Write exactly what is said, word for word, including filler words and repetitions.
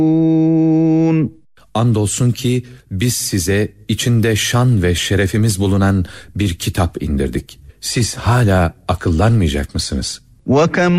Andolsun ki biz size içinde şan ve şerefimiz bulunan bir kitap indirdik. Siz hala akıllanmayacak mısınız? وَكَمْ